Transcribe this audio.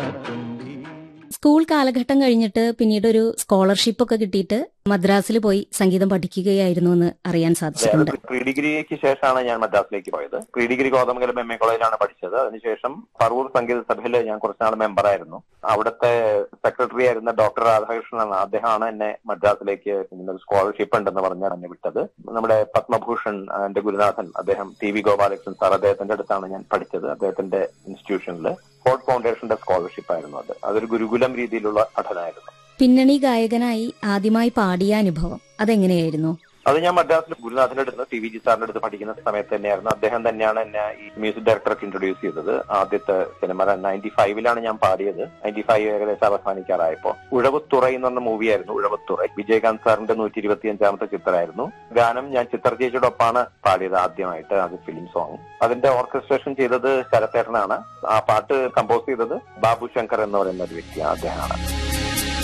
School കാലഘട്ടം കഴിഞ്ഞിട്ട് പിന്നീട് ഒരു സ്കോളർഷിപ്പ് ഒക്കെ കിട്ടിയിട്ട് മദ്രാസിൽ പോയി സംഗീതം പഠിക്കുകയായിരുന്നു എന്ന് അറിയാൻ സാധിച്ചിട്ടുണ്ട്. പ്രീ ഡിഗ്രിക്ക് ശേഷമാണ് ഞാൻ മദ്രാസിലേക്ക് പോയത്. പ്രീ ഡിഗ്രി കോതമംഗലം MA കോളേജിലാണ് പഠിച്ചത്. അതിനുശേഷം പറവൂർ സംഗീത സഭയിൽ ഞാൻ കുറച്ചുനാൾ മെമ്പറായിരുന്നു. അവിടുത്തെ സെക്രട്ടറി ആയിരുന്ന ഡോക്ടർ രാധാകൃഷ്ണനാണ്, അദ്ദേഹമാണ് എന്നെ മദ്രാസിലേക്ക് സ്കോളർഷിപ്പ് ഉണ്ടെന്ന് പറഞ്ഞാൽ എന്നെ വിട്ടത്. നമ്മുടെ പത്മഭൂഷൺ എന്റെ ഗുരുനാഥൻ അദ്ദേഹം TV ഗോപാലകൃഷ്ണൻ സാർ, അദ്ദേഹത്തിന്റെ അടുത്താണ് ഞാൻ പഠിച്ചത്. അദ്ദേഹത്തിന്റെ ഇൻസ്റ്റിറ്റ്യൂഷനിൽ ഫോർഡ് ഫൗണ്ടേഷന്റെ സ്കോളർഷിപ്പ് ആയിരുന്നു അത്. അതൊരു ഗുരുകുലം രീതിയിലുള്ള പഠനമായിരുന്നു. പിന്നണി ഗായകനായി ആദ്യമായി പാടിയ അനുഭവം അതെങ്ങനെയായിരുന്നു? അത് ഞാൻ മദ്രാസിൽ ഗുരുനാഥന്റെ അടുത്ത് TVG സാറിന്റെ അടുത്ത് പഠിക്കുന്ന സമയത്ത് തന്നെയായിരുന്നു. അദ്ദേഹം തന്നെയാണ് എന്നെ ഈ മ്യൂസിക് ഡയറക്ടർക്ക് ഇൻട്രൊഡ്യൂസ് ചെയ്തത്. ആദ്യത്തെ സിനിമ 95 ഞാൻ പാടിയത്. 95 ഏകദേശം അവസാനിക്കാറായപ്പോ ഉഴവുത്തുറൈ എന്ന് പറഞ്ഞ മൂവിയായിരുന്നു. ഉഴവുത്തുറൈ വിജയകാന്ത് സാറിന്റെ 125ാമത്തെ ചിത്രമായിരുന്നു. ഗാനം ഞാൻ ചിത്ര ചേച്ചിയുടെ ഒപ്പാണ് പാടിയത് ആദ്യമായിട്ട്. അത് ഫിലിം സോങ്. അതിന്റെ ഓർക്കസ്ട്രേഷൻ ചെയ്തത് ശരത്തേട്ടനാണ്. ആ പാട്ട് കമ്പോസ് ചെയ്തത് ബാബു ശങ്കർ എന്ന് പറയുന്ന ഒരു വ്യക്തിയാണ്, അദ്ദേഹമാണ്.